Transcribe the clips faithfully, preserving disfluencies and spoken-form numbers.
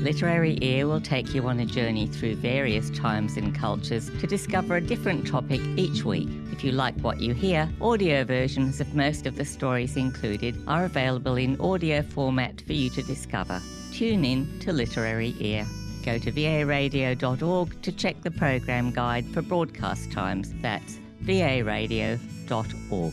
Literary Ear will take you on a journey through various times and cultures to discover a different topic each week. If you like what you hear, audio versions of most of the stories included are available in audio format for you to discover. Tune in to Literary Ear. Go to v a radio dot org to check the program guide for broadcast times. That's v a radio dot org.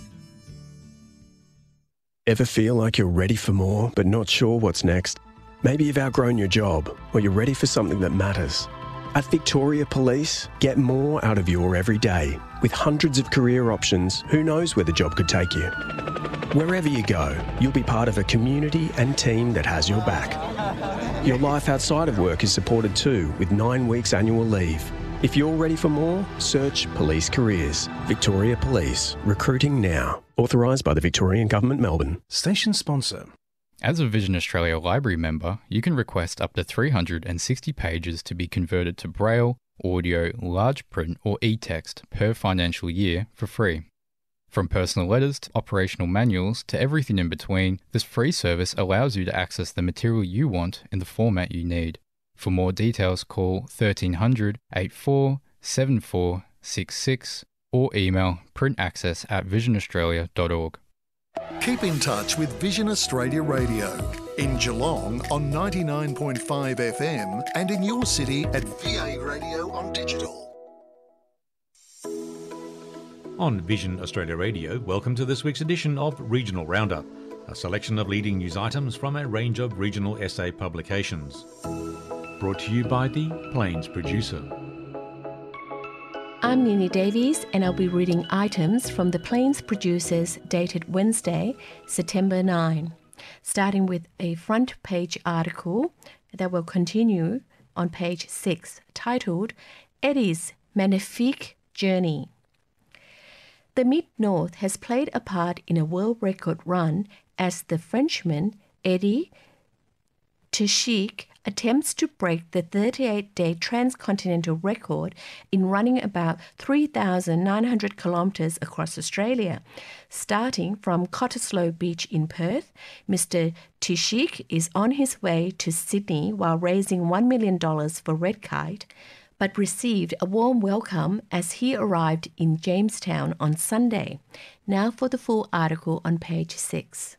Ever feel like you're ready for more but not sure what's next? Maybe you've outgrown your job or you're ready for something that matters. At Victoria Police, get more out of your everyday. With hundreds of career options, who knows where the job could take you? Wherever you go, you'll be part of a community and team that has your back. Your life outside of work is supported too, with nine weeks annual leave. If you're ready for more, search Police Careers. Victoria Police. Recruiting now. Authorised by the Victorian Government, Melbourne. Station sponsor. As a Vision Australia Library member, you can request up to three hundred sixty pages to be converted to Braille, audio, large print or e-text per financial year for free. From personal letters to operational manuals to everything in between, this free service allows you to access the material you want in the format you need. For more details, call thirteen hundred, eighty-four, seventy-four, sixty-six or email printaccess at vision australia dot org. Keep in touch with Vision Australia Radio in Geelong on ninety-nine point five F M and in your city at V A Radio on digital. On Vision Australia Radio, welcome to this week's edition of Regional Roundup, a selection of leading news items from a range of regional essay publications. Brought to you by the Plains Producer. I'm Nini Davies and I'll be reading items from the Plains Producers dated Wednesday, September ninth, starting with a front page article that will continue on page six, titled Eddie's Magnifique Journey. The Mid-North has played a part in a world record run as the Frenchman Eddie Tchik attempts to break the thirty-eight day transcontinental record in running about three thousand nine hundred kilometres across Australia. Starting from Cottesloe Beach in Perth, Mister Tchik is on his way to Sydney while raising one million dollars for Redkite, but received a warm welcome as he arrived in Jamestown on Sunday. Now for the full article on page six.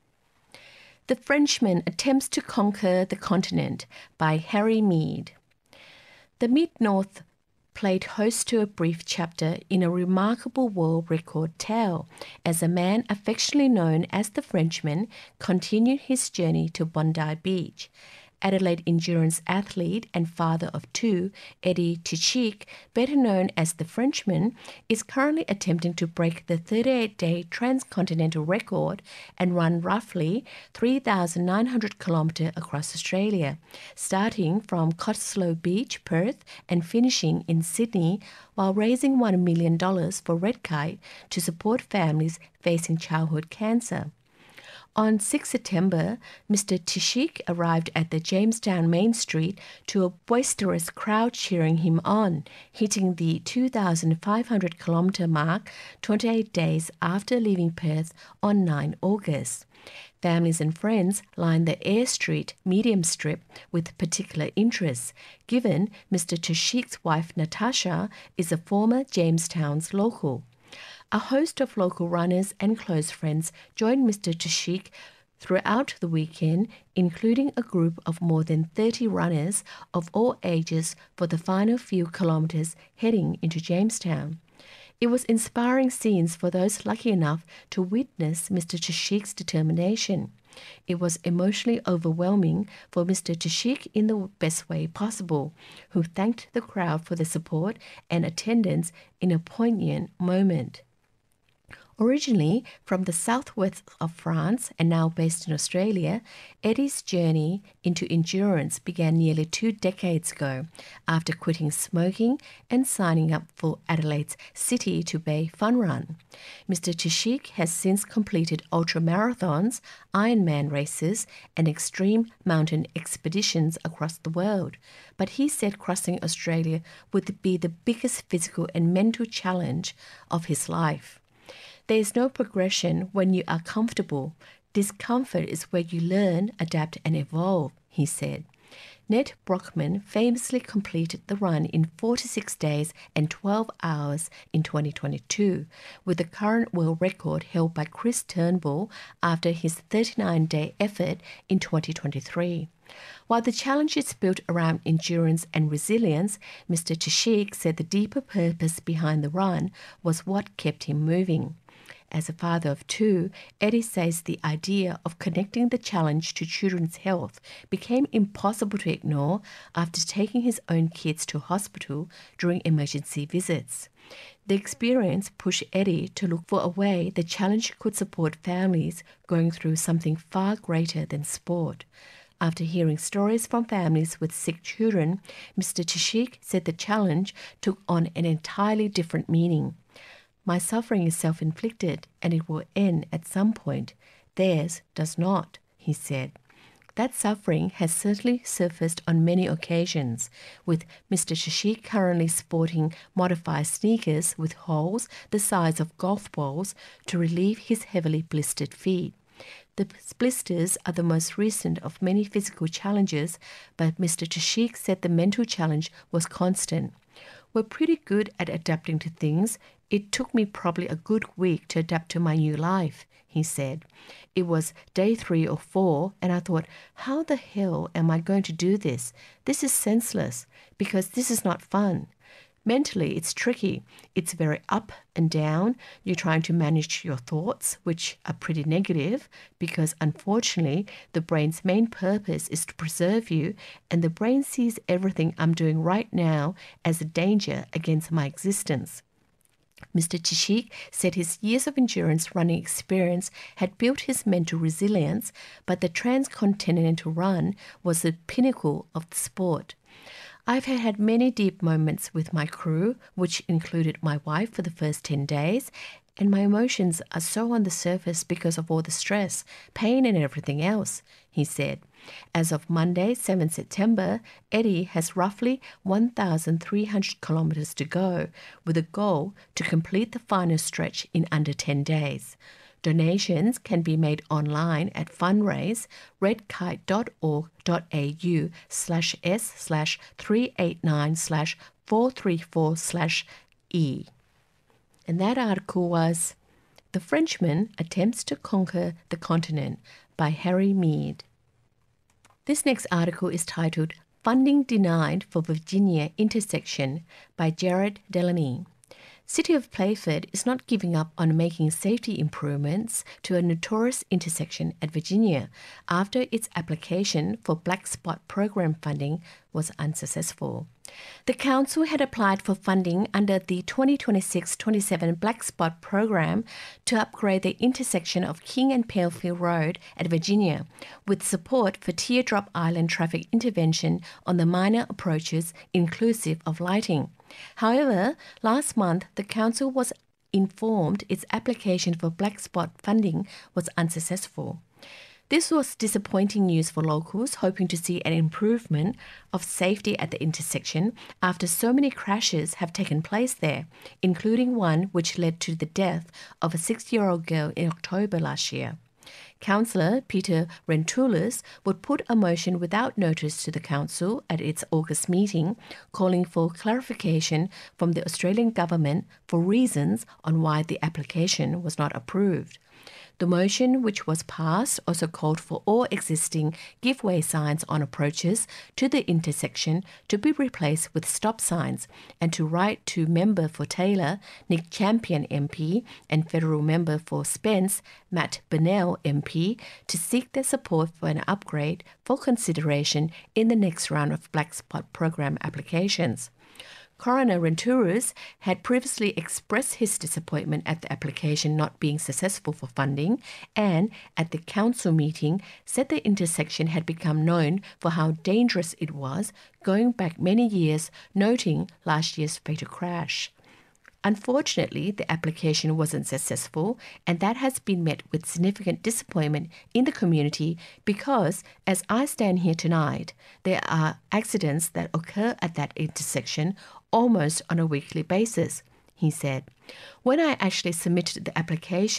The Frenchman Attempts to Conquer the Continent by Harry Mead. The Mid-North played host to a brief chapter in a remarkable world record tale as a man affectionately known as the Frenchman continued his journey to Bondi Beach. Adelaide endurance athlete and father of two, Eddie Tchik, better known as the Frenchman, is currently attempting to break the thirty-eight day transcontinental record and run roughly three thousand nine hundred kilometres across Australia, starting from Cottesloe Beach, Perth, and finishing in Sydney, while raising one million dollars for Redkite to support families facing childhood cancer. On the sixth of September, Mister Tchik arrived at the Jamestown Main Street to a boisterous crowd cheering him on, hitting the two thousand five hundred kilometre mark twenty-eight days after leaving Perth on the ninth of August. Families and friends lined the Eyre Street medium strip with particular interest, given Mister Tchik's wife Natasha is a former Jamestown's local. A host of local runners and close friends joined Mister Tchik throughout the weekend, including a group of more than thirty runners of all ages for the final few kilometres heading into Jamestown. It was inspiring scenes for those lucky enough to witness Mister Tchik's determination. It was emotionally overwhelming for Mister Tchik in the best way possible, who thanked the crowd for the support and attendance in a poignant moment. Originally from the southwest of France and now based in Australia, Eddie's journey into endurance began nearly two decades ago after quitting smoking and signing up for Adelaide's City to Bay Fun Run. Mister Tchik has since completed ultramarathons, Ironman races, and extreme mountain expeditions across the world, but he said crossing Australia would be the biggest physical and mental challenge of his life. There is no progression when you are comfortable. Discomfort is where you learn, adapt, and evolve, he said. Ned Brockman famously completed the run in forty-six days and twelve hours in twenty twenty-two, with the current world record held by Chris Turnbull after his thirty-nine day effort in twenty twenty-three. While the challenge is built around endurance and resilience, Mister Chishik said the deeper purpose behind the run was what kept him moving. As a father of two, Eddie says the idea of connecting the challenge to children's health became impossible to ignore after taking his own kids to hospital during emergency visits. The experience pushed Eddie to look for a way the challenge could support families going through something far greater than sport. After hearing stories from families with sick children, Mister Chishik said the challenge took on an entirely different meaning. My suffering is self-inflicted and it will end at some point. Theirs does not, he said. That suffering has certainly surfaced on many occasions, with Mister Chishik currently sporting modified sneakers with holes the size of golf balls to relieve his heavily blistered feet. The blisters are the most recent of many physical challenges, but Mister Chishik said the mental challenge was constant. We're pretty good at adapting to things. It took me probably a good week to adapt to my new life, he said. It was day three or four, and I thought, how the hell am I going to do this? This is senseless, because this is not fun. Mentally, it's tricky. It's very up and down. You're trying to manage your thoughts, which are pretty negative, because unfortunately, the brain's main purpose is to preserve you, and the brain sees everything I'm doing right now as a danger against my existence. Mister Chishik said his years of endurance running experience had built his mental resilience, but the transcontinental run was the pinnacle of the sport. I've had many deep moments with my crew, which included my wife for the first ten days, and my emotions are so on the surface because of all the stress, pain and everything else, he said. As of Monday, the seventh of September, Eddie has roughly one thousand three hundred kilometres to go, with a goal to complete the final stretch in under ten days. Donations can be made online at fundraise redkite.org.au slash s slash 389 slash 434 slash e. And that article was The Frenchman Attempts to Conquer the Continent by Harry Mead. This next article is titled Funding Denied for Virginia Intersection by Jared Delaney. City of Playford is not giving up on making safety improvements to a notorious intersection at Virginia after its application for Black Spot program funding was unsuccessful. The council had applied for funding under the twenty twenty-six twenty-seven Black Spot program to upgrade the intersection of King and Palefield Road at Virginia, with support for Teardrop Island traffic intervention on the minor approaches inclusive of lighting. However, last month, the council was informed its application for Black Spot funding was unsuccessful. This was disappointing news for locals hoping to see an improvement of safety at the intersection after so many crashes have taken place there, including one which led to the death of a six-year-old girl in October last year. Councillor Peter Rentoulis would put a motion without notice to the council at its August meeting, calling for clarification from the Australian government for reasons on why the application was not approved. The motion, which was passed, also called for all existing give-way signs on approaches to the intersection to be replaced with stop signs, and to write to member for Taylor, Nick Champion M P, and federal member for Spence, Matt Burnell M P, to seek their support for an upgrade for consideration in the next round of Black Spot program applications. Coroner Rentoulis had previously expressed his disappointment at the application not being successful for funding, and at the council meeting said the intersection had become known for how dangerous it was going back many years, noting last year's fatal crash. Unfortunately, the application wasn't successful, and that has been met with significant disappointment in the community because, as I stand here tonight, there are accidents that occur at that intersection almost on a weekly basis, he said. When I actually submitted the application,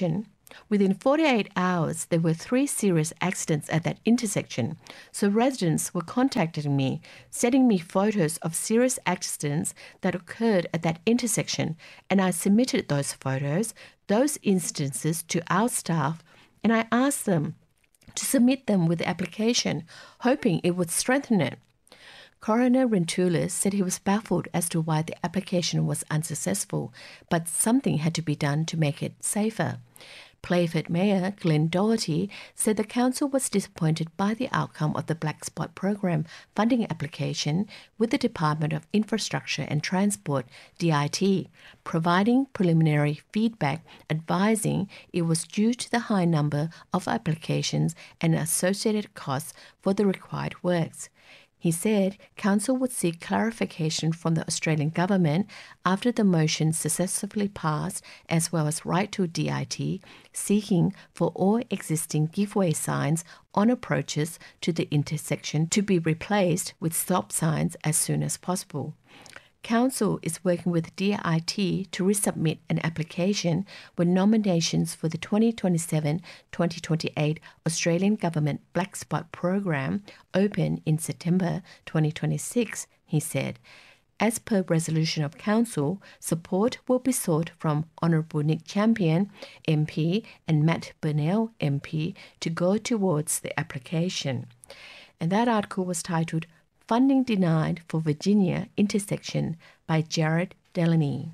Within forty-eight hours, there were three serious accidents at that intersection. So residents were contacting me, sending me photos of serious accidents that occurred at that intersection, and I submitted those photos, those instances to our staff, and I asked them to submit them with the application, hoping it would strengthen it. Coroner Rentoulis said he was baffled as to why the application was unsuccessful, but something had to be done to make it safer. Playford Mayor Glenn Doherty said the council was disappointed by the outcome of the Black Spot Program funding application with the Department of Infrastructure and Transport, D I T, providing preliminary feedback advising it was due to the high number of applications and associated costs for the required works. He said Council would seek clarification from the Australian Government after the motion successfully passed, as well as write to D I T seeking for all existing giveaway signs on approaches to the intersection to be replaced with stop signs as soon as possible. Council is working with D I T to resubmit an application when nominations for the twenty twenty-seven twenty twenty-eight Australian Government Black Spot Program open in September twenty twenty-six, he said. As per resolution of Council, support will be sought from Honourable Nick Champion, M P, and Matt Burnell, M P, to go towards the application. And that article was titled Funding Denied for Virginia Intersection by Jared Delaney.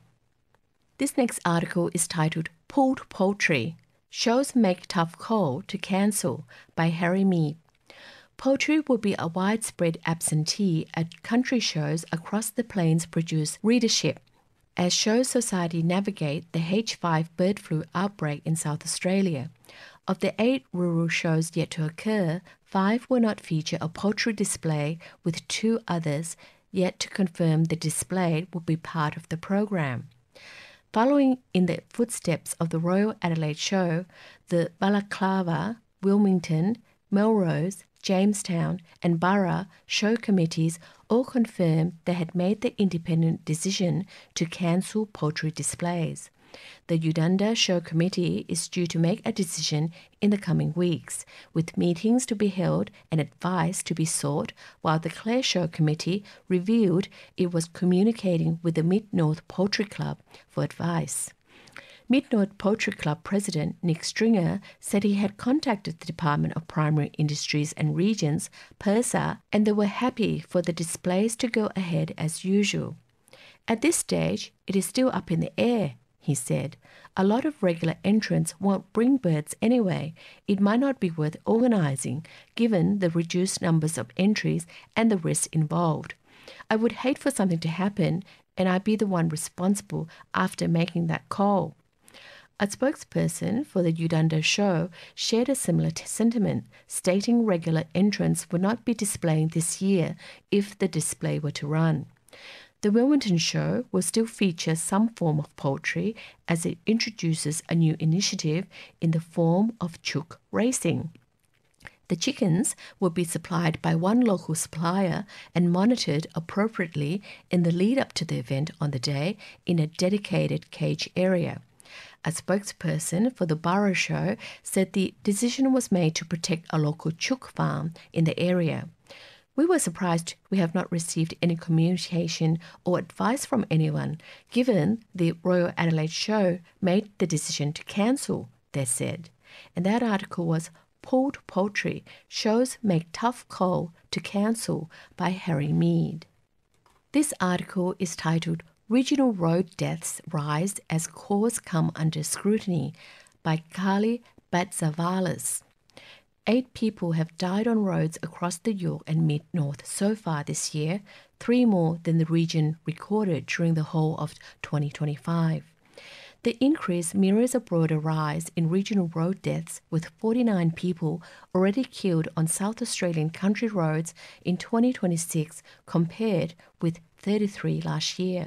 This next article is titled Pulled Poultry, Shows Make Tough Call to Cancel by Harry Mead. Poultry will be a widespread absentee at country shows across the Plains produce readership as Show Society navigate the H five bird flu outbreak in South Australia. Of the eight rural shows yet to occur, five will not feature a poultry display, with two others yet to confirm the display will be part of the program. Following in the footsteps of the Royal Adelaide Show, the Balaclava, Wilmington, Melrose, Jamestown and Burra show committees all confirmed they had made the independent decision to cancel poultry displays. The Udunda Show Committee is due to make a decision in the coming weeks, with meetings to be held and advice to be sought, while the Clare Show Committee revealed it was communicating with the Mid-North Poultry Club for advice. Mid-North Poultry Club President Nick Stringer said he had contacted the Department of Primary Industries and Regions, PIRSA, and they were happy for the displays to go ahead as usual. At this stage, it is still up in the air, he said. A lot of regular entrants won't bring birds anyway. It might not be worth organising, given the reduced numbers of entries and the risks involved. I would hate for something to happen and I'd be the one responsible after making that call. A spokesperson for the Udunda Show shared a similar t- sentiment, stating regular entrants would not be displaying this year if the display were to run. The Wilmington Show will still feature some form of poultry as it introduces a new initiative in the form of chook racing. The chickens will be supplied by one local supplier and monitored appropriately in the lead up to the event on the day in a dedicated cage area. A spokesperson for the Burra Show said the decision was made to protect a local chook farm in the area. We were surprised we have not received any communication or advice from anyone, given the Royal Adelaide Show made the decision to cancel, they said. And that article was Pulled Poultry, Shows Make Tough Call to Cancel by Harry Mead. This article is titled Regional Road Deaths Rise as Cause Come Under Scrutiny by Carly Batzavalis. Eight people have died on roads across the York and Mid-North so far this year, three more than the region recorded during the whole of twenty twenty-five. The increase mirrors a broader rise in regional road deaths, with forty-nine people already killed on South Australian country roads in twenty twenty-six compared with thirty-three last year.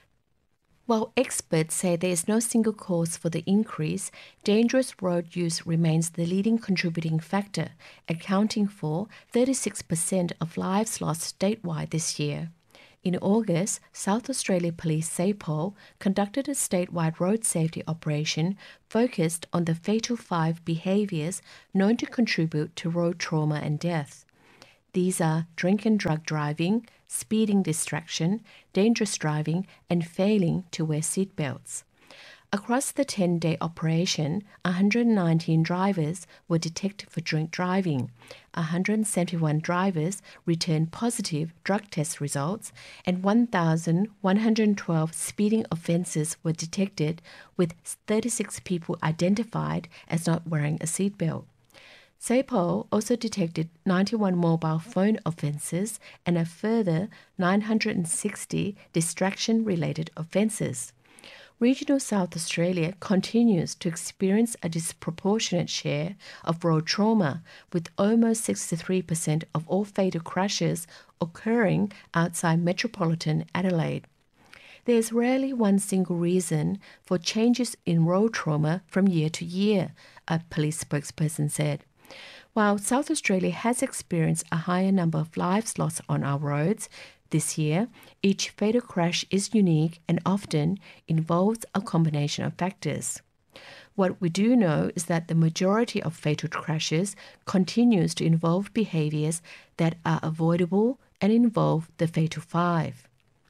While experts say there is no single cause for the increase, dangerous road use remains the leading contributing factor, accounting for thirty-six percent of lives lost statewide this year. In August, South Australia Police SAPOL conducted a statewide road safety operation focused on the fatal five behaviours known to contribute to road trauma and death. These are drink and drug driving, speeding distraction, dangerous driving, and failing to wear seatbelts. Across the ten-day operation, one hundred nineteen drivers were detected for drink driving, one hundred seventy-one drivers returned positive drug test results, and one thousand one hundred twelve speeding offences were detected, with thirty-six people identified as not wearing a seatbelt. SAPOL also detected ninety-one mobile phone offences and a further nine hundred sixty distraction-related offences. Regional South Australia continues to experience a disproportionate share of road trauma, with almost sixty-three percent of all fatal crashes occurring outside metropolitan Adelaide. There is rarely one single reason for changes in road trauma from year to year, a police spokesperson said. While South Australia has experienced a higher number of lives lost on our roads this year, each fatal crash is unique and often involves a combination of factors. What we do know is that the majority of fatal crashes continues to involve behaviours that are avoidable and involve the fatal five.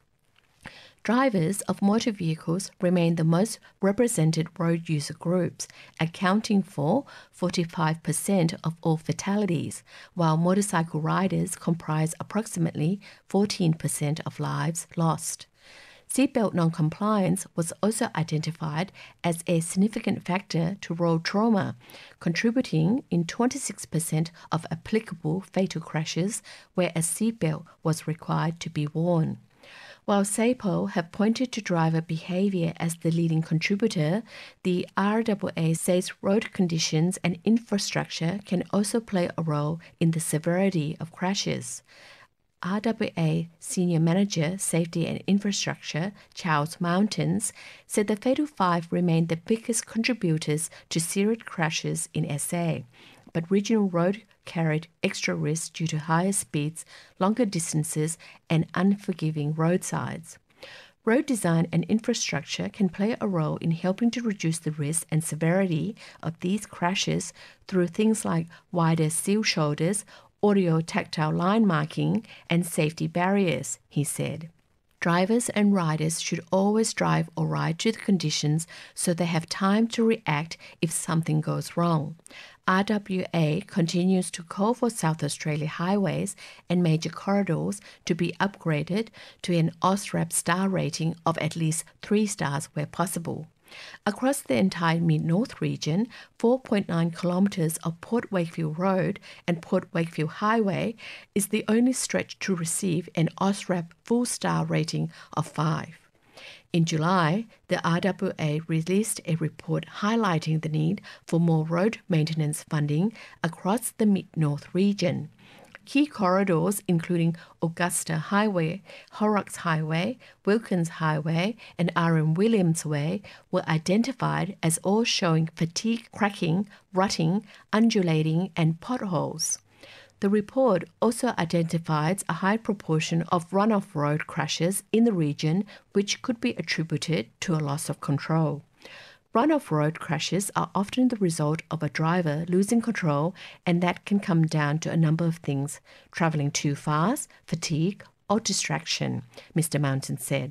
Drivers of motor vehicles remain the most represented road user groups, accounting for forty-five percent of all fatalities, while motorcycle riders comprise approximately fourteen percent of lives lost. Seatbelt non-compliance was also identified as a significant factor to road trauma, contributing in twenty-six percent of applicable fatal crashes where a seatbelt was required to be worn. While SAPOL have pointed to driver behaviour as the leading contributor, the R A A says road conditions and infrastructure can also play a role in the severity of crashes. R A A Senior Manager, Safety and Infrastructure, Charles Mountains, said the fatal five remain the biggest contributors to serious crashes in S A, but regional road carried extra risks due to higher speeds, longer distances, and unforgiving roadsides. Road design and infrastructure can play a role in helping to reduce the risk and severity of these crashes through things like wider seal shoulders, audio-tactile line marking, and safety barriers, he said. Drivers and riders should always drive or ride to the conditions so they have time to react if something goes wrong. R A A continues to call for South Australia highways and major corridors to be upgraded to an AUSTRAP star rating of at least three stars where possible. Across the entire Mid-North region, four point nine kilometres of Port Wakefield Road and Port Wakefield Highway is the only stretch to receive an AUSTRAP full star rating of five. In July, the R A A released a report highlighting the need for more road maintenance funding across the Mid-North region. Key corridors including Augusta Highway, Horrocks Highway, Wilkins Highway, and R M Williams Way were identified as all showing fatigue, cracking, rutting, undulating, and potholes. The report also identifies a high proportion of run-off road crashes in the region, which could be attributed to a loss of control. Run-off road crashes are often the result of a driver losing control, and that can come down to a number of things: travelling too fast, fatigue, or distraction, Mister Mountain said.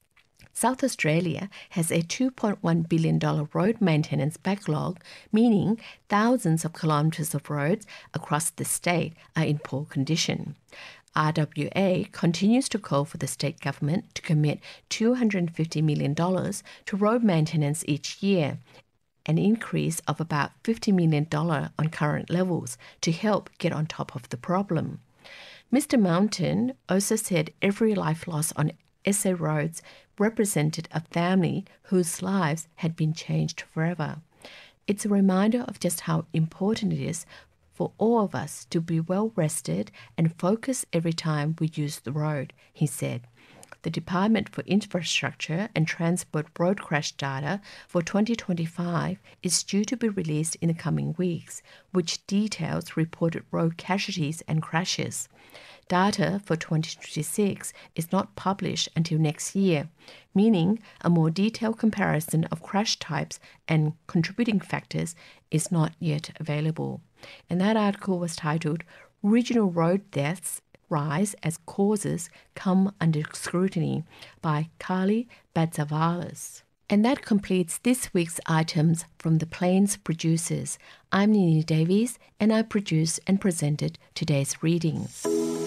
South Australia has a two point one billion dollars road maintenance backlog, meaning thousands of kilometres of roads across the state are in poor condition. R A A continues to call for the state government to commit two hundred fifty million dollars to road maintenance each year, an increase of about fifty million dollars on current levels, to help get on top of the problem. Mister Mountain also said every life lost on S A roads represented a family whose lives had been changed forever. It's a reminder of just how important it is for all of us to be well rested and focused every time we use the road, he said. The Department for Infrastructure and Transport road crash data for twenty twenty-five is due to be released in the coming weeks, which details reported road casualties and crashes. Data for twenty twenty-six is not published until next year, meaning a more detailed comparison of crash types and contributing factors is not yet available. And that article was titled, Regional Road Deaths Rise as Causes Come Under Scrutiny by Carly Batzavalis. And that completes this week's items from the Plains producers. I'm Nini Davies, and I produced and presented today's readings.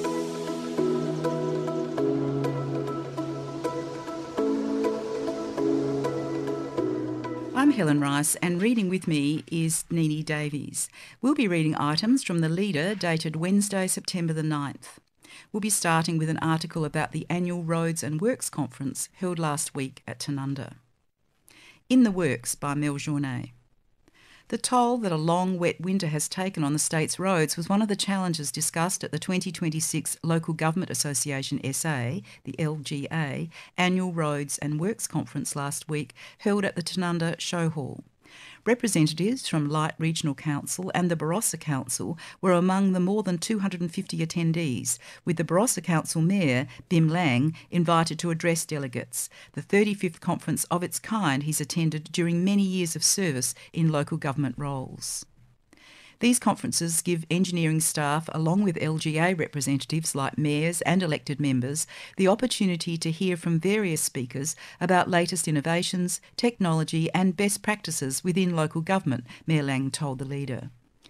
I'm Helen Rice, and reading with me is Nini Davies. We'll be reading items from the Leader dated Wednesday, September the ninth. We'll be starting with an article about the annual Roads and Works Conference held last week at Tanunda. In the Works by Mel Journet. The toll that a long, wet winter has taken on the state's roads was one of the challenges discussed at the twenty twenty-six Local Government Association S A, the L G A, Annual Roads and Works Conference last week, held at the Tanunda Show Hall. Representatives from Light Regional Council and the Barossa Council were among the more than two hundred fifty attendees, with the Barossa Council Mayor, Bim Lang, invited to address delegates, the thirty-fifth conference of its kind he's attended during many years of service in local government roles. These conferences give engineering staff, along with L G A representatives like mayors and elected members, the opportunity to hear from various speakers about latest innovations, technology and best practices within local government, Mayor Lang told the Leader.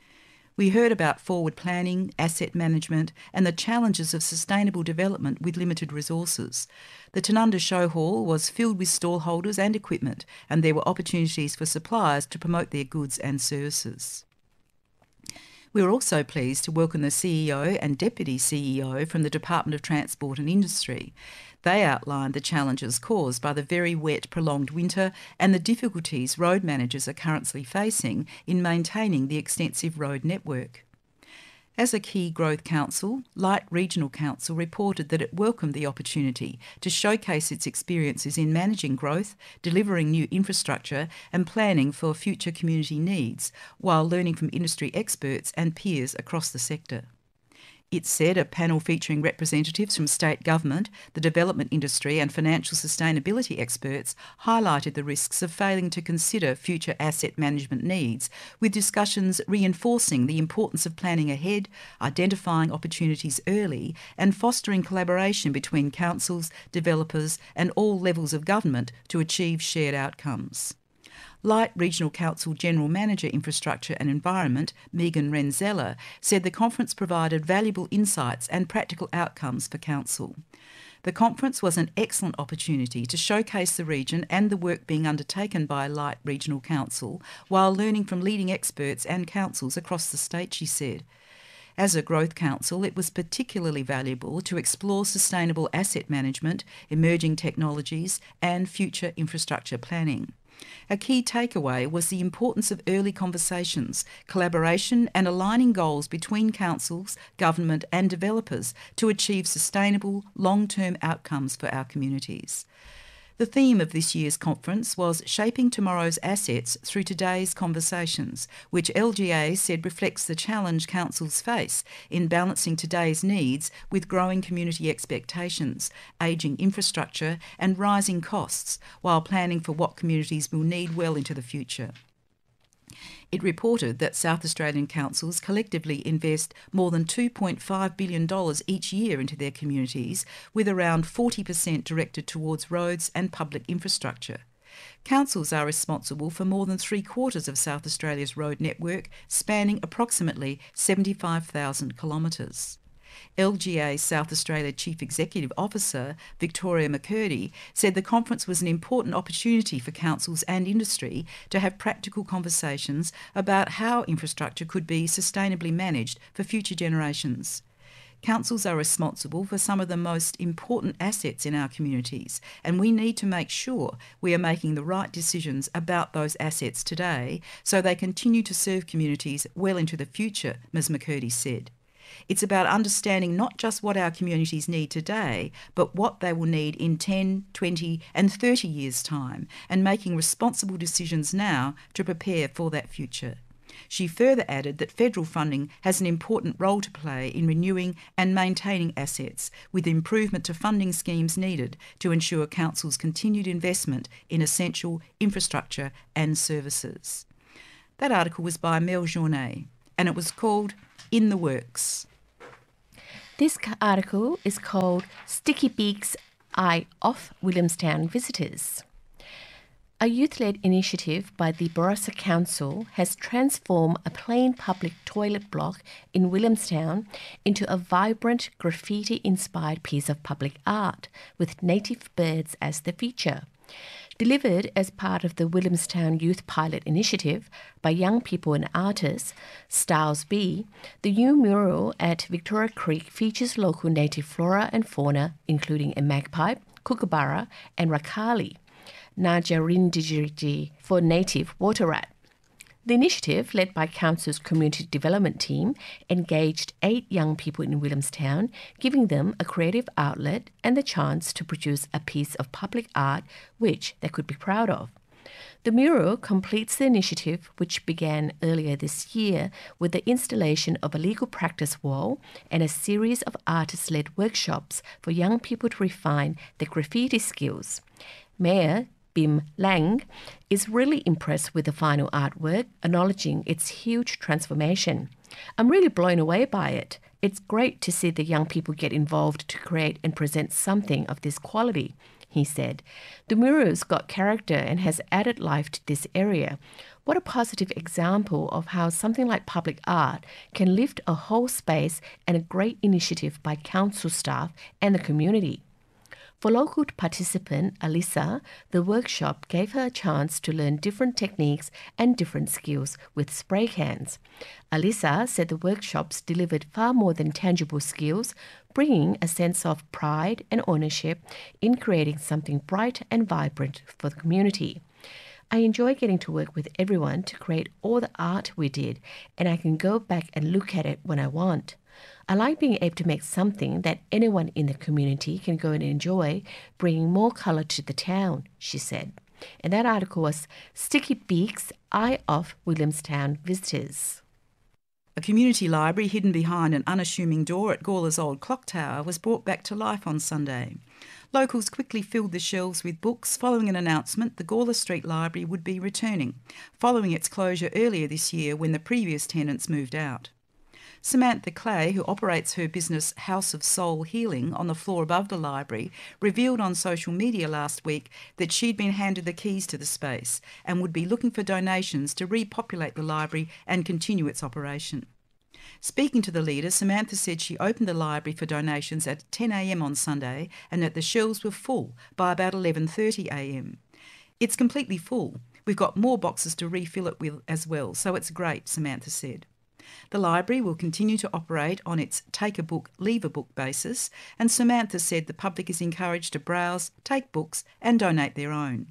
We heard about forward planning, asset management and the challenges of sustainable development with limited resources. The Tanunda Show Hall was filled with stallholders and equipment, and there were opportunities for suppliers to promote their goods and services. We were also pleased to welcome the C E O and Deputy C E O from the Department of Transport and Industry. They outlined the challenges caused by the very wet, prolonged winter and the difficulties road managers are currently facing in maintaining the extensive road network. As a key growth council, Light Regional Council reported that it welcomed the opportunity to showcase its experiences in managing growth, delivering new infrastructure and planning for future community needs, while learning from industry experts and peers across the sector. It said a panel featuring representatives from state government, the development industry and financial sustainability experts highlighted the risks of failing to consider future asset management needs, with discussions reinforcing the importance of planning ahead, identifying opportunities early and fostering collaboration between councils, developers and all levels of government to achieve shared outcomes. Light Regional Council General Manager Infrastructure and Environment, Megan Renzella, said the conference provided valuable insights and practical outcomes for Council. The conference was an excellent opportunity to showcase the region and the work being undertaken by Light Regional Council, while learning from leading experts and councils across the state, she said. As a growth council, it was particularly valuable to explore sustainable asset management, emerging technologies and future infrastructure planning. A key takeaway was the importance of early conversations, collaboration and aligning goals between councils, government and developers to achieve sustainable, long-term outcomes for our communities. The theme of this year's conference was Shaping Tomorrow's Assets Through Today's Conversations, which L G A said reflects the challenge councils face in balancing today's needs with growing community expectations, ageing infrastructure and rising costs, while planning for what communities will need well into the future. It reported that South Australian councils collectively invest more than two point five billion dollars each year into their communities, with around forty percent directed towards roads and public infrastructure. Councils are responsible for more than three quarters of South Australia's road network, spanning approximately seventy-five thousand kilometres. L G A South Australia Chief Executive Officer Victoria McCurdy said the conference was an important opportunity for councils and industry to have practical conversations about how infrastructure could be sustainably managed for future generations. Councils are responsible for some of the most important assets in our communities, and we need to make sure we are making the right decisions about those assets today so they continue to serve communities well into the future, Miz McCurdy said. It's about understanding not just what our communities need today, but what they will need in ten, twenty and thirty years' time, and making responsible decisions now to prepare for that future. She further added that federal funding has an important role to play in renewing and maintaining assets, with improvement to funding schemes needed to ensure councils' continued investment in essential infrastructure and services. That article was by Mel Journet, and it was called In the Works. This article is called Sticky Beaks Eye Off Williamstown Visitors. A youth-led initiative by the Barossa Council has transformed a plain public toilet block in Williamstown into a vibrant graffiti-inspired piece of public art with native birds as the feature. Delivered as part of the Williamstown Youth Pilot Initiative by young people and artists, Styles B, the new mural at Victoria Creek features local native flora and fauna, including a magpie, kookaburra and rakali, Najarindjeri for native water rat. The initiative, led by Council's community development team, engaged eight young people in Williamstown, giving them a creative outlet and the chance to produce a piece of public art which they could be proud of. The mural completes the initiative, which began earlier this year with the installation of a legal practice wall and a series of artist-led workshops for young people to refine their graffiti skills. Mayor Bim Lang is really impressed with the final artwork, acknowledging its huge transformation. I'm really blown away by it. It's great to see the young people get involved to create and present something of this quality, he said. The mural's got character and has added life to this area. What a positive example of how something like public art can lift a whole space, and a great initiative by council staff and the community. For local participant Alyssa, the workshop gave her a chance to learn different techniques and different skills with spray cans. Alyssa said the workshops delivered far more than tangible skills, bringing a sense of pride and ownership in creating something bright and vibrant for the community. I enjoy getting to work with everyone to create all the art we did, and I can go back and look at it when I want. I like being able to make something that anyone in the community can go and enjoy, bringing more colour to the town, she said. And that article was Sticky Beaks Eye Off Williamstown Visitors. A community library hidden behind an unassuming door at Gawler's old clock tower was brought back to life on Sunday. Locals quickly filled the shelves with books following an announcement the Gawler Street Library would be returning, following its closure earlier this year when the previous tenants moved out. Samantha Clay, who operates her business House of Soul Healing on the floor above the library, revealed on social media last week that she'd been handed the keys to the space and would be looking for donations to repopulate the library and continue its operation. Speaking to the leader, Samantha said she opened the library for donations at ten a m on Sunday and that the shelves were full by about eleven thirty a m. It's completely full. We've got more boxes to refill it with as well, so it's great, Samantha said. The library will continue to operate on its take a book, leave a book basis, and Samantha said the public is encouraged to browse, take books and donate their own.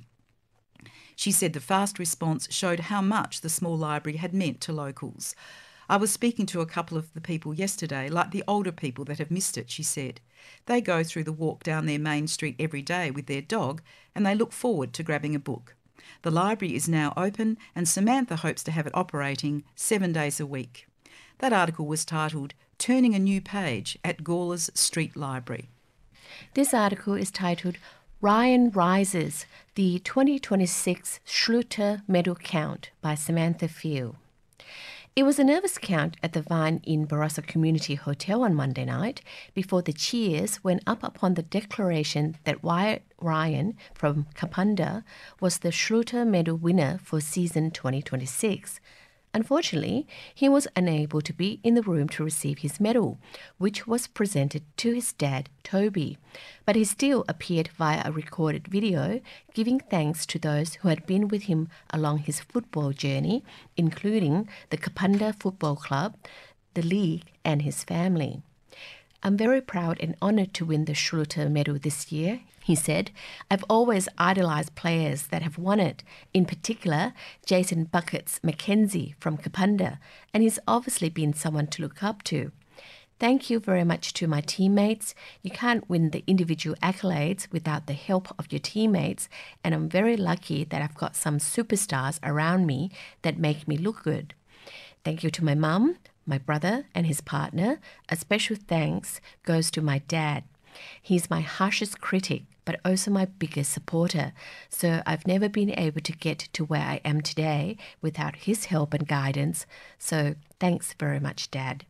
She said the fast response showed how much the small library had meant to locals. I was speaking to a couple of the people yesterday, like the older people that have missed it, she said. They go through the walk down their main street every day with their dog and they look forward to grabbing a book. The library is now open and Samantha hopes to have it operating seven days a week. That article was titled Turning a New Page at Gawler's Street Library. This article is titled Ryan Rises, the twenty twenty-six Schluter Medal Count by Samantha Field. It was a nervous count at the Vine Inn Barossa Community Hotel on Monday night before the cheers went up upon the declaration that Wyatt Ryan from Kapunda was the Schluter Medal winner for season twenty twenty-six. Unfortunately, he was unable to be in the room to receive his medal, which was presented to his dad, Toby. But he still appeared via a recorded video, giving thanks to those who had been with him along his football journey, including the Kapunda Football Club, the league, and his family. I'm very proud and honoured to win the Schluter medal this year, he said. I've always idolised players that have won it, in particular Jason Buckets Mackenzie from Kapunda, and he's obviously been someone to look up to. Thank you very much to my teammates. You can't win the individual accolades without the help of your teammates, and I'm very lucky that I've got some superstars around me that make me look good. Thank you to my mum, my brother and his partner. A special thanks goes to my dad. He's my harshest critic, but also my biggest supporter. So I've never been able to get to where I am today without his help and guidance. So thanks very much, Dad.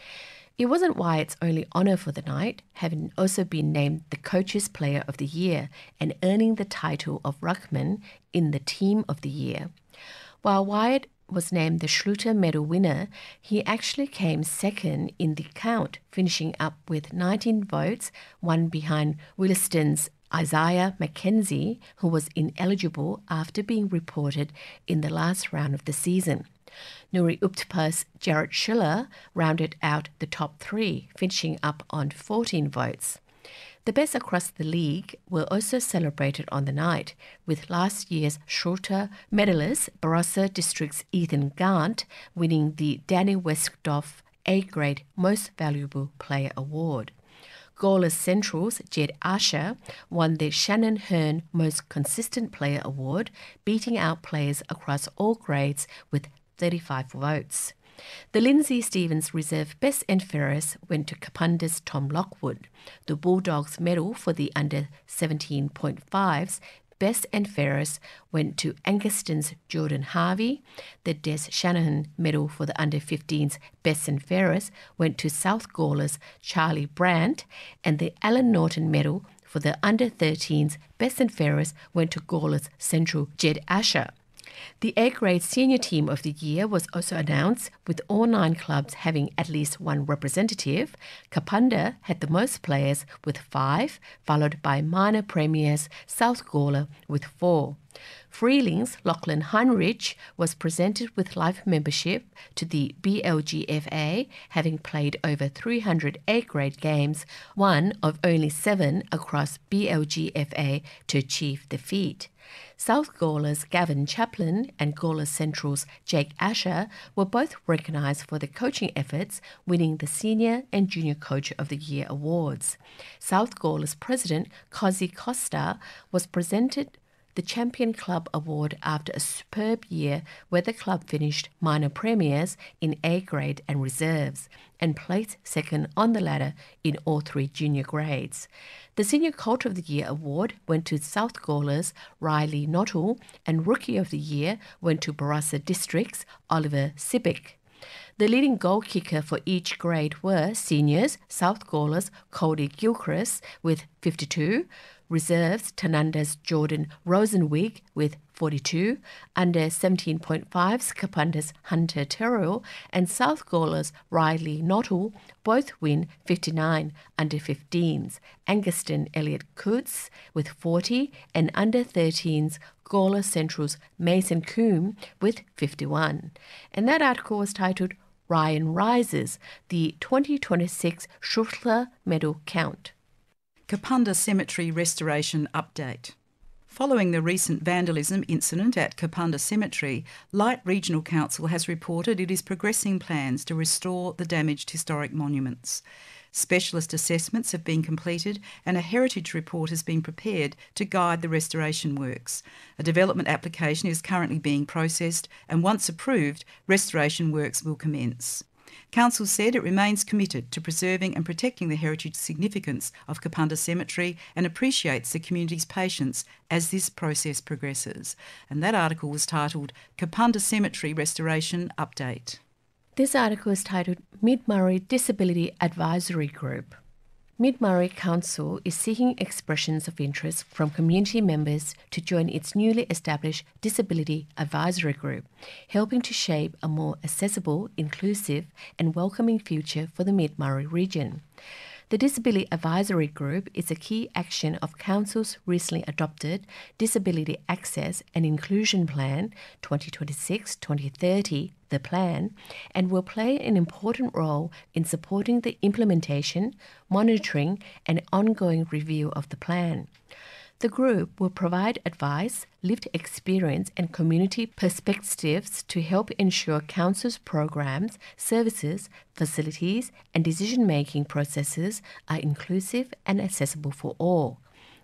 It wasn't Wyatt's only honour for the night, having also been named the Coach's Player of the Year and earning the title of Ruckman in the Team of the Year. While Wyatt was named the Schluter Medal winner, he actually came second in the count, finishing up with nineteen votes, one behind Williston's Isaiah McKenzie, who was ineligible after being reported in the last round of the season. Nuri Utpa's Jared Schiller rounded out the top three, finishing up on fourteen votes. The best across the league were also celebrated on the night, with last year's Schluter medalist Barossa District's Ethan Gant winning the Danny Westdorf A-grade Most Valuable Player Award. Gawler Central's Jed Asher won the Shannon Hearn Most Consistent Player Award, beating out players across all grades with thirty-five votes. The Lindsay Stevens Reserve Best and Fairest went to Kapunda's Tom Lockwood. The Bulldogs medal for the under seventeen point fives Best and Fairest went to Anguston's Jordan Harvey. The Des Shanahan medal for the under fifteens Best and Fairest went to South Gawler's Charlie Brandt, and the Alan Norton medal for the under thirteens Best and Fairest went to Gawler's Central Jed Asher. The A-grade Senior Team of the Year was also announced, with all nine clubs having at least one representative. Kapunda had the most players with five, followed by minor premiers South Gawler with four. Freeling's Lachlan Heinrich was presented with life membership to the B L G F A, having played over three hundred A-grade games, one of only seven across B L G F A to achieve the feat. South Gawler's Gavin Chaplin and Gawler Central's Jake Asher were both recognised for their coaching efforts, winning the Senior and Junior Coach of the Year awards. South Gawler's president, Cozy Costa, was presented the Champion Club Award after a superb year where the club finished minor premiers in A-grade and reserves and placed second on the ladder in all three junior grades. The Senior Coach of the Year award went to South Gawler's Riley Nottle, and Rookie of the Year went to Barossa District's Oliver Sibic. The leading goal kicker for each grade were seniors, South Gawler's Cody Gilchrist with fifty-two, reserves Tanunda's Jordan Rosenwig with forty-two, under seventeen point fives Kapunda's Hunter Terrell, and South Gawler's Riley Nottle both win fifty-nine, under fifteens Anguston Elliot Coots with forty, and under thirteens Gawler Central's Mason Coombe with fifty-one. And that article was titled Ryan Rises, the twenty twenty-six Schluter Medal Count. Kapunda Cemetery Restoration Update. Following the recent vandalism incident at Kapunda Cemetery, Light Regional Council has reported it is progressing plans to restore the damaged historic monuments. Specialist assessments have been completed and a heritage report has been prepared to guide the restoration works. A development application is currently being processed, and once approved, restoration works will commence. Council said it remains committed to preserving and protecting the heritage significance of Kapunda Cemetery and appreciates the community's patience as this process progresses. And that article was titled Kapunda Cemetery Restoration Update. This article is titled Mid-Murray Disability Advisory Group. Mid-Murray Council is seeking expressions of interest from community members to join its newly established Disability Advisory Group, helping to shape a more accessible, inclusive and welcoming future for the Mid-Murray region. The Disability Advisory Group is a key action of Council's recently adopted Disability Access and Inclusion Plan twenty twenty-six to twenty thirty, the plan, and will play an important role in supporting the implementation, monitoring and ongoing review of the plan. The group will provide advice, lived experience and community perspectives to help ensure Council's programs, services, facilities and decision-making processes are inclusive and accessible for all.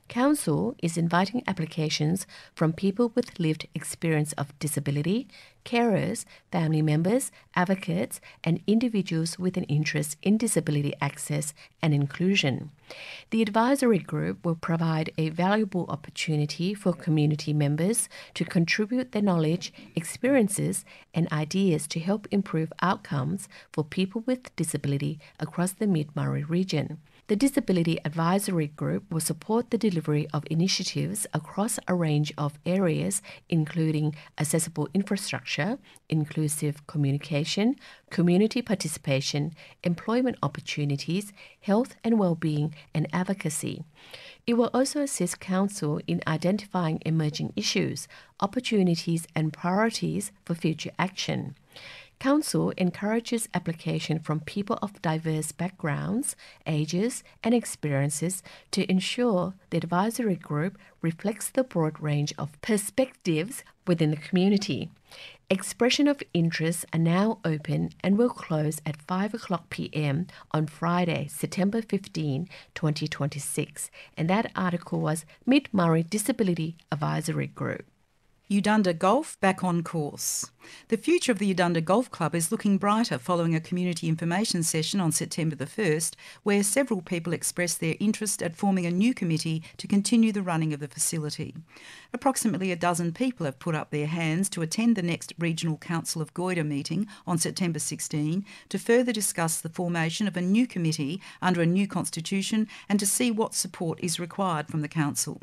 Council is inviting applications from people with lived experience of disability, carers, family members, advocates, and individuals with an interest in disability access and inclusion. The advisory group will provide a valuable opportunity for community members to contribute their knowledge, experiences, and ideas to help improve outcomes for people with disability across the Mid-Murray region. The Disability Advisory Group will support the delivery of initiatives across a range of areas, including accessible infrastructure, inclusive communication, community participation, employment opportunities, health and well-being, and advocacy. It will also assist Council in identifying emerging issues, opportunities, and priorities for future action. Council encourages application from people of diverse backgrounds, ages, and experiences to ensure the advisory group reflects the broad range of perspectives within the community. Expression of interests are now open and will close at five o'clock p m on Friday, September fifteenth, twenty twenty-six, and that article was Mid-Murray Disability Advisory Group. Udunda Golf back on course. The future of the Udunda Golf Club is looking brighter following a community information session on September the first, where several people expressed their interest at forming a new committee to continue the running of the facility. Approximately a dozen people have put up their hands to attend the next Regional Council of Goyder meeting on September sixteenth to further discuss the formation of a new committee under a new constitution and to see what support is required from the council.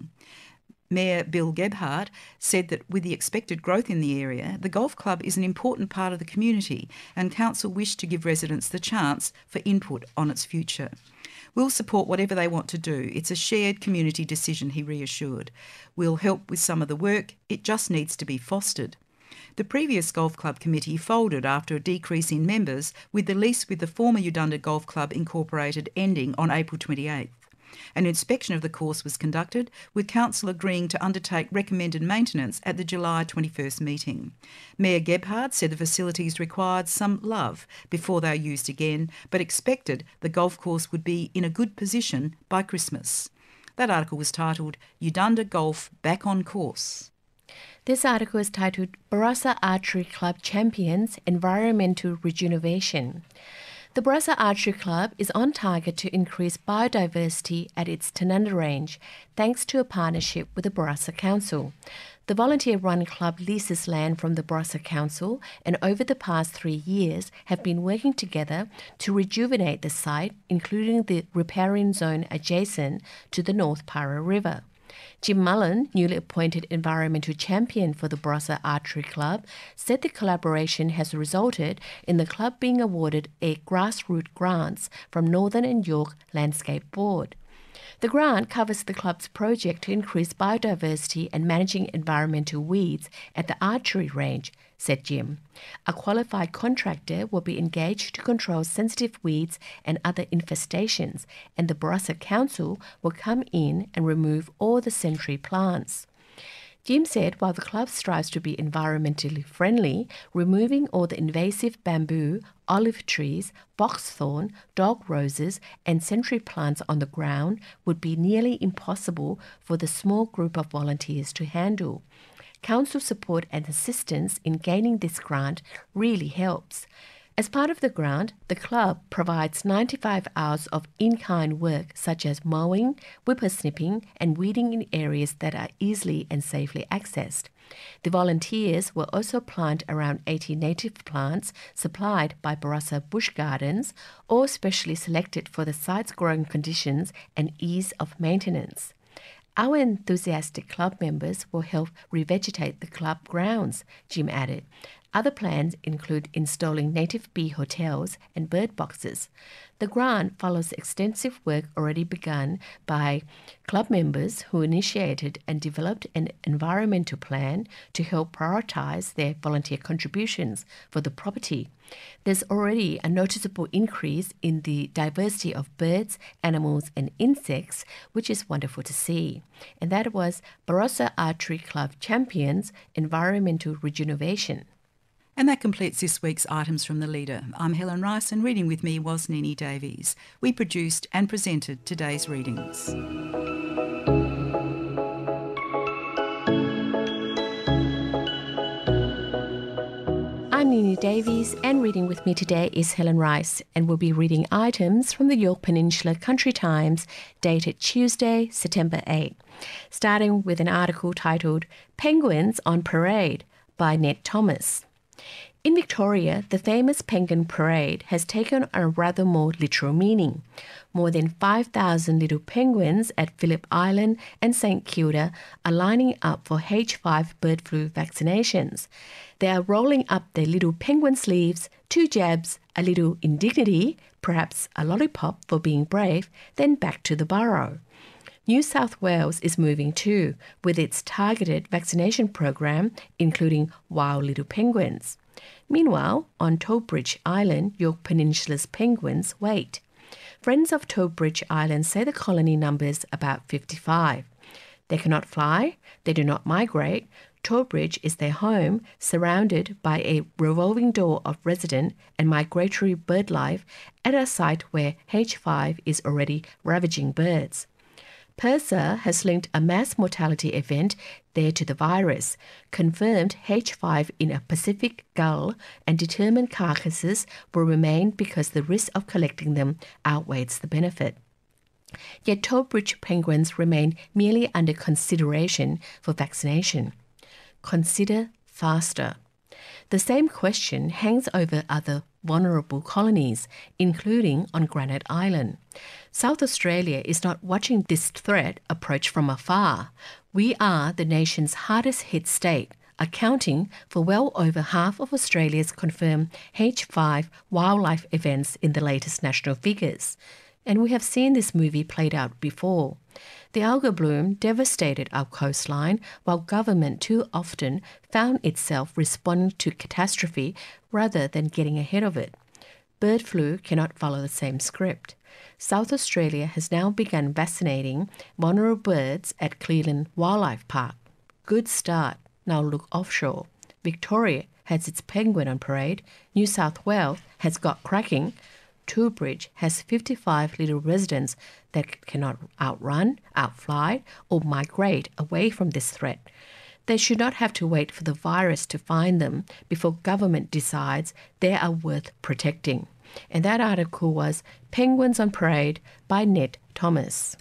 Mayor Bill Gebhardt said that with the expected growth in the area, the golf club is an important part of the community and council wished to give residents the chance for input on its future. We'll support whatever they want to do. It's a shared community decision, he reassured. We'll help with some of the work. It just needs to be fostered. The previous golf club committee folded after a decrease in members, with the lease with the former Udunda Golf Club Incorporated ending on April twenty-eighth. An inspection of the course was conducted, with council agreeing to undertake recommended maintenance at the July twenty-first meeting. Mayor Gebhardt said the facilities required some love before they are used again, but expected the golf course would be in a good position by Christmas. That article was titled Udunda Golf Back on Course. This article is titled Barossa Archery Club Champions Environmental Rejuvenation. The Barossa Archery Club is on target to increase biodiversity at its Tanunda Range, thanks to a partnership with the Barossa Council. The volunteer-run club leases land from the Barossa Council and over the past three years have been working together to rejuvenate the site, including the riparian zone adjacent to the North Para River. Jim Mullen, newly appointed environmental champion for the Barossa Archery Club, said the collaboration has resulted in the club being awarded a grassroots grant from Northern and York Landscape Board. The grant covers the club's project to increase biodiversity and managing environmental weeds at the archery range, said Jim. A qualified contractor will be engaged to control sensitive weeds and other infestations, and the Barossa Council will come in and remove all the century plants. Jim said while the club strives to be environmentally friendly, removing all the invasive bamboo, olive trees, boxthorn, dog roses and century plants on the ground would be nearly impossible for the small group of volunteers to handle. Council support and assistance in gaining this grant really helps. As part of the grant, the club provides ninety-five hours of in-kind work such as mowing, whippersnipping and weeding in areas that are easily and safely accessed. The volunteers will also plant around eighty native plants supplied by Barossa Bush Gardens, all specially selected for the site's growing conditions and ease of maintenance. Our enthusiastic club members will help revegetate the club grounds, Jim added. Other plans include installing native bee hotels and bird boxes. The grant follows extensive work already begun by club members who initiated and developed an environmental plan to help prioritise their volunteer contributions for the property. There's already a noticeable increase in the diversity of birds, animals and insects, which is wonderful to see. And that was Barossa Archery Club Champions Environmental Rejuvenation. And that completes this week's Items from the Leader. I'm Helen Rice and reading with me was Nini Davies. We produced and presented today's readings. I'm Nini Davies, and reading with me today is Helen Rice, and we'll be reading items from the Yorke Peninsula Country Times dated Tuesday, September eighth, starting with an article titled Penguins on Parade by Ned Thomas. In Victoria, the famous Penguin Parade has taken a rather more literal meaning. More than five thousand little penguins at Phillip Island and St Kilda are lining up for H five bird flu vaccinations. They are rolling up their little penguin sleeves, two jabs, a little indignity, perhaps a lollipop for being brave, then back to the burrow. New South Wales is moving too, with its targeted vaccination program, including wild little penguins. Meanwhile, on Toadbridge Island, Yorke Peninsula's penguins wait. Friends of Toadbridge Island say the colony numbers about fifty-five. They cannot fly, they do not migrate. Toadbridge is their home, surrounded by a revolving door of resident and migratory bird life at a site where H five is already ravaging birds. PIRSA has linked a mass mortality event there to the virus, confirmed H five in a Pacific gull, and determined carcasses will remain because the risk of collecting them outweighs the benefit. Yet Toadbridge penguins remain merely under consideration for vaccination. Consider faster. The same question hangs over other vulnerable colonies, including on Granite Island. South Australia is not watching this threat approach from afar. We are the nation's hardest hit state, accounting for well over half of Australia's confirmed H five wildlife events in the latest national figures. And we have seen this movie played out before. The alga bloom devastated our coastline, while government too often found itself responding to catastrophe rather than getting ahead of it. Bird flu cannot follow the same script. South Australia has now begun vaccinating vulnerable birds at Cleland Wildlife Park. Good start. Now look offshore. Victoria has its penguin on parade. New South Wales has got cracking. Toadbridge has fifty-five little residents that cannot outrun, outfly, or migrate away from this threat. They should not have to wait for the virus to find them before government decides they are worth protecting. And that article was Penguins on Parade by Ned Thomas.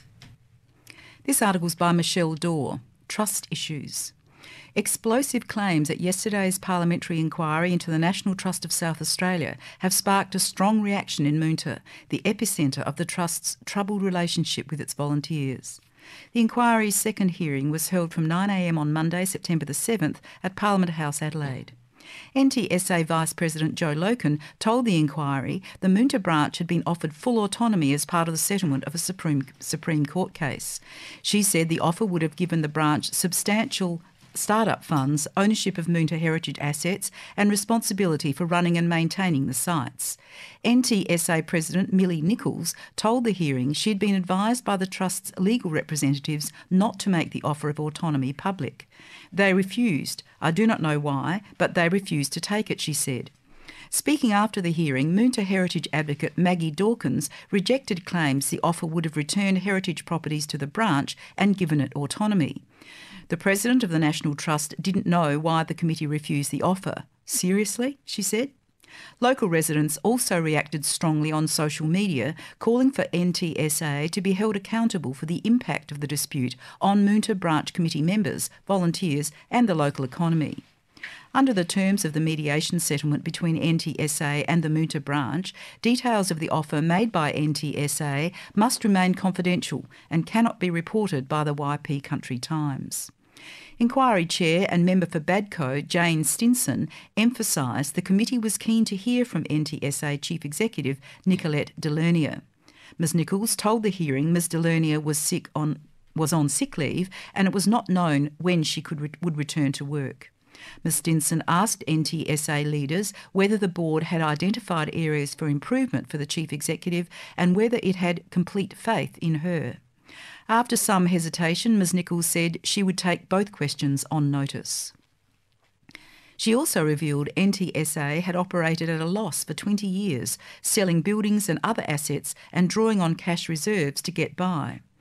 This article is by Michelle Dorr. Trust issues. Explosive claims at yesterday's parliamentary inquiry into the National Trust of South Australia have sparked a strong reaction in Moonta, the epicentre of the Trust's troubled relationship with its volunteers. The inquiry's second hearing was held from nine a m on Monday, September the seventh at Parliament House, Adelaide. N T S A Vice President Joe Loken told the inquiry the Moonta branch had been offered full autonomy as part of the settlement of a Supreme, Supreme Court case. She said the offer would have given the branch substantial start-up funds, ownership of Moonta heritage assets and responsibility for running and maintaining the sites. N T S A President Millie Nichols told the hearing she'd been advised by the Trust's legal representatives not to make the offer of autonomy public. They refused. I do not know why, but they refused to take it, she said. Speaking after the hearing, Moonta heritage advocate Maggie Dawkins rejected claims the offer would have returned heritage properties to the branch and given it autonomy. The President of the National Trust didn't know why the committee refused the offer. Seriously? She said. Local residents also reacted strongly on social media, calling for N T S A to be held accountable for the impact of the dispute on Moonta branch committee members, volunteers and the local economy. Under the terms of the mediation settlement between N T S A and the Moonta branch, details of the offer made by N T S A must remain confidential and cannot be reported by the Y P Country Times. Inquiry Chair and member for Badco, Jane Stinson, emphasised the committee was keen to hear from N T S A Chief Executive Nicolette Delernier. Ms Nichols told the hearing Ms Delernier was sick on was on sick leave and it was not known when she could re- would return to work. Ms Stinson asked N T S A leaders whether the board had identified areas for improvement for the Chief Executive and whether it had complete faith in her. After some hesitation, Ms Nichols said she would take both questions on notice. She also revealed N T S A had operated at a loss for twenty years, selling buildings and other assets and drawing on cash reserves to get by.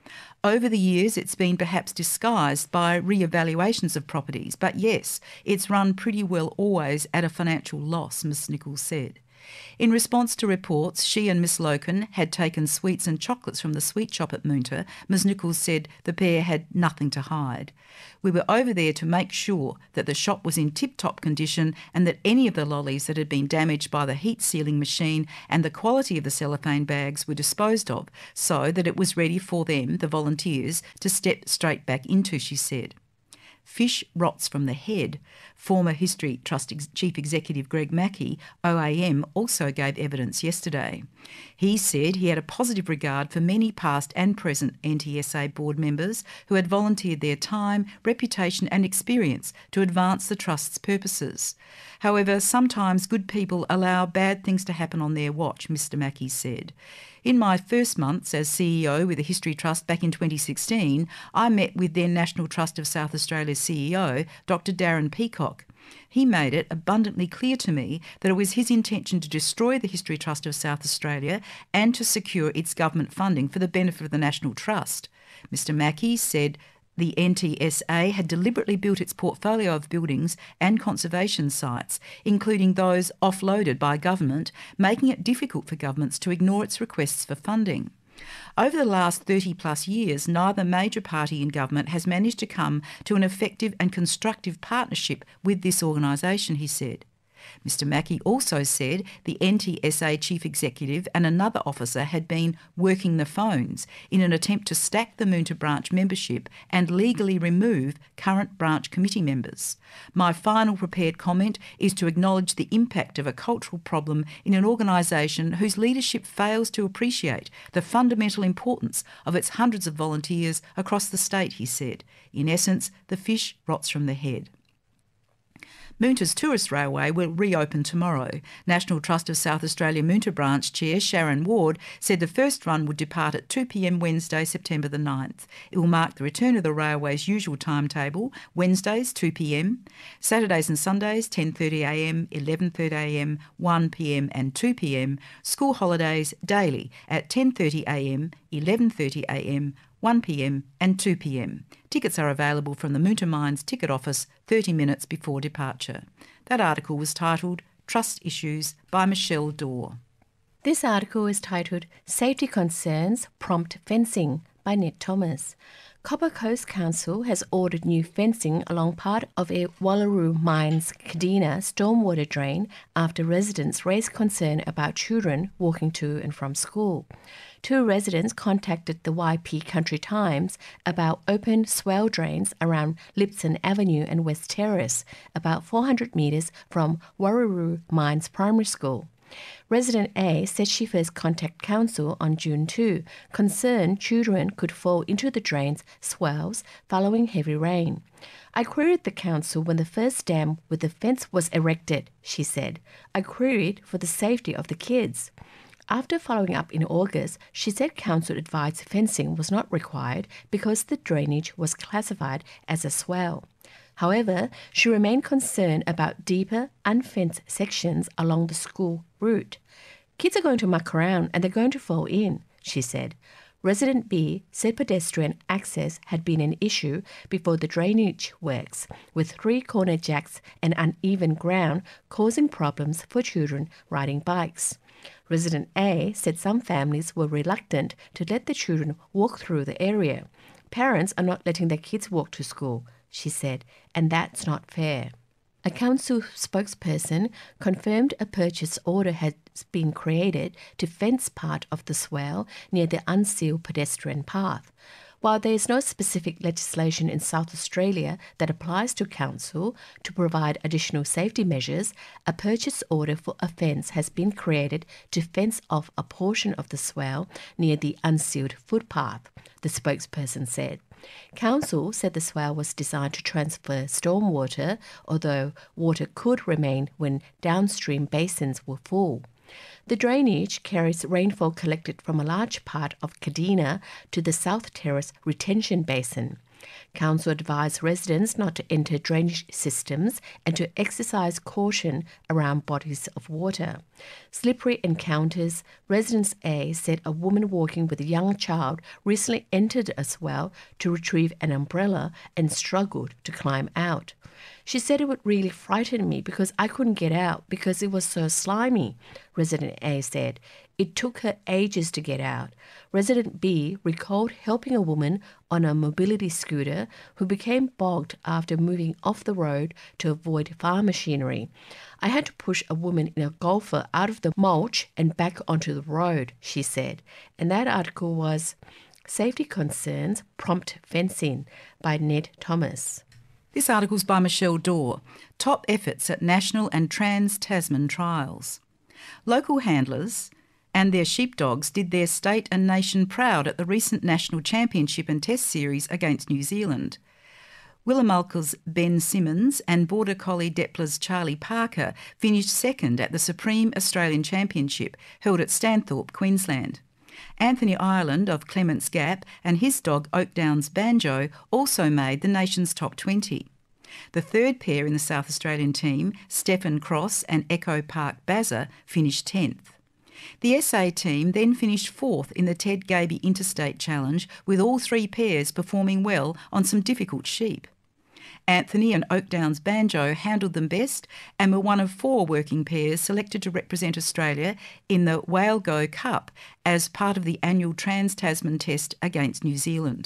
Over the years, it's been perhaps disguised by re-evaluations of properties, but yes, it's run pretty well always at a financial loss, Miss Nichols said. In response to reports she and Miss Loken had taken sweets and chocolates from the sweet shop at Moonta, Miss Nichols said the pair had nothing to hide. We were over there to make sure that the shop was in tip-top condition and that any of the lollies that had been damaged by the heat sealing machine and the quality of the cellophane bags were disposed of, so that it was ready for them, the volunteers, to step straight back into, she said. Fish rots from the head. Former History Trust Ex- Chief Executive Greg Mackey, O A M, also gave evidence yesterday. He said he had a positive regard for many past and present N T S A board members who had volunteered their time, reputation and experience to advance the Trust's purposes. However, sometimes good people allow bad things to happen on their watch, Mr Mackey said. In my first months as C E O with the History Trust back in twenty sixteen, I met with then National Trust of South Australia's C E O, Doctor Darren Peacock. He made it abundantly clear to me that it was his intention to destroy the History Trust of South Australia and to secure its government funding for the benefit of the National Trust. Mister Mackey said the N T S A had deliberately built its portfolio of buildings and conservation sites, including those offloaded by government, making it difficult for governments to ignore its requests for funding. Over the last thirty plus years, neither major party in government has managed to come to an effective and constructive partnership with this organisation, he said. Mister Mackey also said the N T S A chief executive and another officer had been working the phones in an attempt to stack the Moonta branch membership and legally remove current branch committee members. My final prepared comment is to acknowledge the impact of a cultural problem in an organisation whose leadership fails to appreciate the fundamental importance of its hundreds of volunteers across the state, he said. In essence, the fish rots from the head. Moonta's tourist railway will reopen tomorrow. National Trust of South Australia Moonta branch chair Sharon Ward said the first run would depart at two p m Wednesday, September the ninth. It will mark the return of the railway's usual timetable, Wednesdays two p m, Saturdays and Sundays ten thirty a m, eleven thirty a m, one p m and two p m, school holidays daily at ten thirty a m, eleven thirty a m, one p m and two p m. Tickets are available from the Moonta Mines ticket office thirty minutes before departure. That article was titled Trust Issues by Michelle Dorr. This article is titled Safety Concerns Prompt Fencing by Ned Thomas. Copper Coast Council has ordered new fencing along part of a Wallaroo Mines Kadina stormwater drain after residents raised concern about children walking to and from school. Two residents contacted the Y P Country Times about open swell drains around Lipson Avenue and West Terrace, about four hundred metres from Wallaroo Mines Primary School. Resident A said she first contacted council on June second, concerned children could fall into the drain's swells following heavy rain. I queried the council when the first dam with the fence was erected, she said. I queried for the safety of the kids. After following up in August, she said council advised fencing was not required because the drainage was classified as a swell. However, she remained concerned about deeper, unfenced sections along the school route. Kids are going to muck around and they're going to fall in, she said. Resident B said pedestrian access had been an issue before the drainage works, with three corner jacks and uneven ground causing problems for children riding bikes. Resident A said some families were reluctant to let the children walk through the area. Parents are not letting their kids walk to school, she said, and that's not fair. A council spokesperson confirmed a purchase order has been created to fence part of the swell near the unsealed pedestrian path. While there is no specific legislation in South Australia that applies to council to provide additional safety measures, a purchase order for a fence has been created to fence off a portion of the swell near the unsealed footpath, the spokesperson said. Council said the swell was designed to transfer stormwater, although water could remain when downstream basins were full. The drainage carries rainfall collected from a large part of Kadina to the South Terrace retention basin. Council advised residents not to enter drainage systems and to exercise caution around bodies of water. Slippery encounters. Residence A said a woman walking with a young child recently entered a swell to retrieve an umbrella and struggled to climb out. She said it would really frighten me because I couldn't get out because it was so slimy, Resident A said. It took her ages to get out. Resident B recalled helping a woman on a mobility scooter who became bogged after moving off the road to avoid farm machinery. I had to push a woman in a golfer out of the mulch and back onto the road, she said. And that article was Safety Concerns Prompt Fencing by Ned Thomas. This article's by Michelle Dorr. Top efforts at national and trans-Tasman trials. Local handlers and their sheepdogs did their state and nation proud at the recent National Championship and Test Series against New Zealand. Willamulka's Ben Simmons and Border Collie Depler's Charlie Parker finished second at the Supreme Australian Championship held at Stanthorpe, Queensland. Anthony Ireland of Clements Gap and his dog Oakdown's Banjo also made the nation's top twenty. The third pair in the South Australian team, Stephen Cross and Echo Park Bazza, finished tenth. The S A team then finished fourth in the Ted Gaby Interstate Challenge, with all three pairs performing well on some difficult sheep. Anthony and Oakdown's Banjo handled them best and were one of four working pairs selected to represent Australia in the Whale Go Cup as part of the annual Trans-Tasman Test against New Zealand.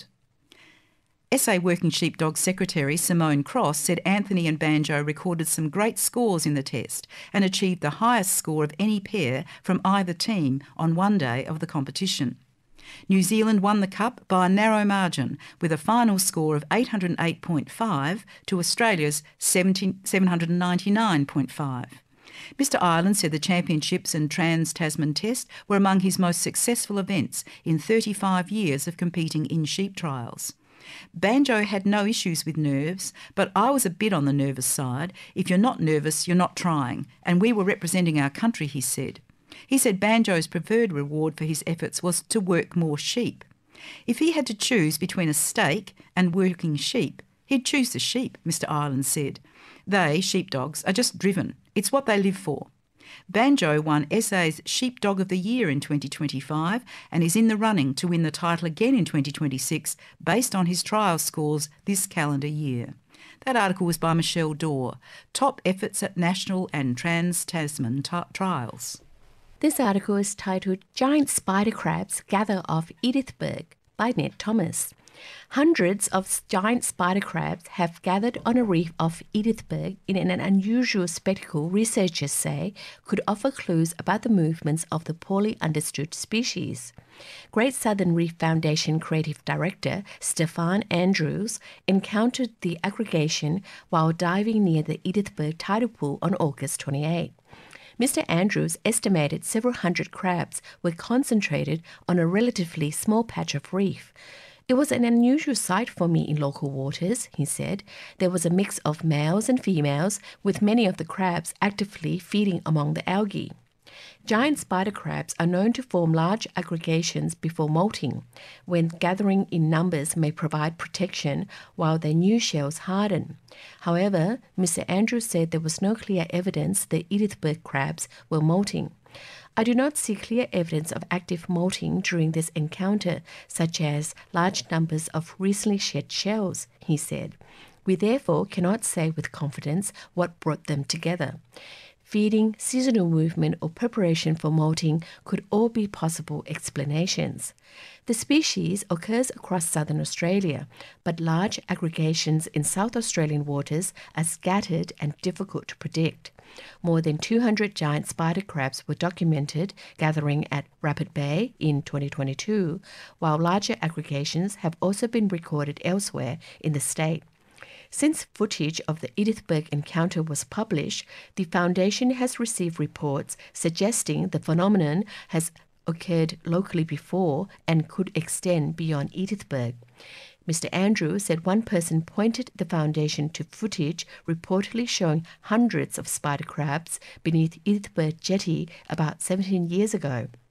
S A Working Sheepdog Secretary Simone Cross said Anthony and Banjo recorded some great scores in the test and achieved the highest score of any pair from either team on one day of the competition. New Zealand won the Cup by a narrow margin with a final score of eight hundred eight point five to Australia's seven hundred ninety-nine point five. Mister Ireland said the Championships and Trans-Tasman Test were among his most successful events in thirty-five years of competing in sheep trials. Banjo had no issues with nerves, but I was a bit on the nervous side. If you're not nervous, you're not trying, and we were representing our country, he said. He said Banjo's preferred reward for his efforts was to work more sheep. If he had to choose between a steak and working sheep, he'd choose the sheep, Mister Ireland said. They, sheepdogs, are just driven. It's what they live for. Banjo won S A's Sheepdog of the Year in twenty twenty-five and is in the running to win the title again in twenty twenty-six based on his trial scores this calendar year. That article was by Michelle Dorr. Top efforts at national and trans-Tasman t- trials. This article is titled Giant Spider Crabs Gather off Edithburgh by Ned Thomas. Hundreds of giant spider crabs have gathered on a reef off Edithburgh in an unusual spectacle researchers say could offer clues about the movements of the poorly understood species. Great Southern Reef Foundation Creative Director Stefan Andrews encountered the aggregation while diving near the Edithburgh tidal pool on August twenty-eighth. Mister Andrews estimated several hundred crabs were concentrated on a relatively small patch of reef. It was an unusual sight for me in local waters, he said. There was a mix of males and females, with many of the crabs actively feeding among the algae. Giant spider crabs are known to form large aggregations before molting, when gathering in numbers may provide protection while their new shells harden. However, Mister Andrews said there was no clear evidence the Edithburgh crabs were molting. I do not see clear evidence of active molting during this encounter, such as large numbers of recently shed shells, he said. We therefore cannot say with confidence what brought them together. Feeding, seasonal movement, or preparation for molting could all be possible explanations. The species occurs across southern Australia, but large aggregations in South Australian waters are scattered and difficult to predict. More than two hundred giant spider crabs were documented gathering at Rapid Bay in twenty twenty-two, while larger aggregations have also been recorded elsewhere in the state. Since footage of the Edithburgh encounter was published, the Foundation has received reports suggesting the phenomenon has occurred locally before and could extend beyond Edithburgh. Mister Andrews said one person pointed the Foundation to footage reportedly showing hundreds of spider crabs beneath Edithburgh Jetty about seventeen years ago.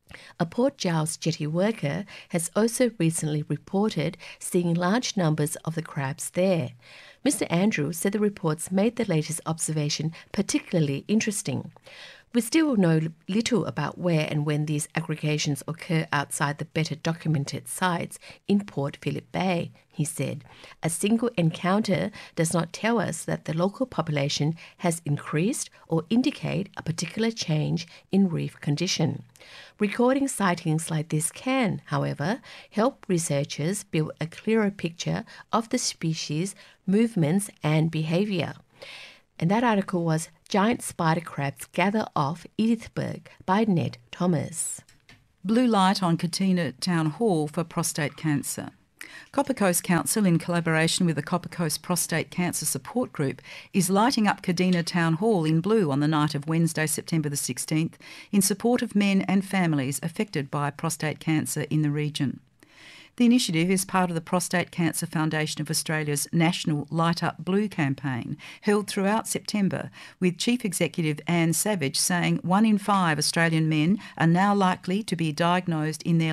A Port Giles jetty worker has also recently reported seeing large numbers of the crabs there. Mister Andrews said the reports made the latest observation particularly interesting. We still know little about where and when these aggregations occur outside the better documented sites in Port Phillip Bay, he said. A single encounter does not tell us that the local population has increased or indicate a particular change in reef condition. Recording sightings like this can, however, help researchers build a clearer picture of the species, movements and behaviour. And that article was Giant Spider Crabs Gather Off Edithburgh by Ned Thomas. Blue light on Katina Town Hall for prostate cancer. Copper Coast Council, in collaboration with the Copper Coast Prostate Cancer Support Group, is lighting up Kadina Town Hall in blue on the night of Wednesday, September the sixteenth, in support of men and families affected by prostate cancer in the region. The initiative is part of the Prostate Cancer Foundation of Australia's national Light Up Blue campaign, held throughout September, with Chief Executive Anne Savage saying one in five Australian men are now likely to be diagnosed in their